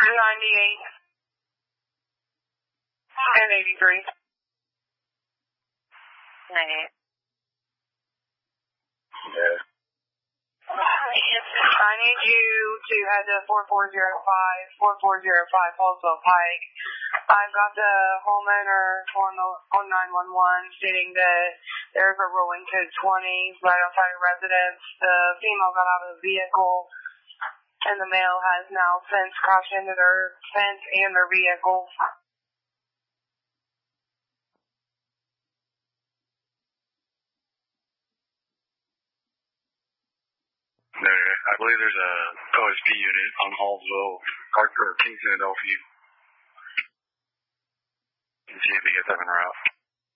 98 and 83. 98. Yeah. I need you to head to 4405 Hallsville Pike. I've got the homeowner on 911 stating that there's a rolling code 20 right outside a residence. The female got out of the vehicle, and the male has now since crashed into their fence and their vehicle. I believe there's a OSP unit on Hallsville, or Kingston, Adelphia. You can see if he gets up en route.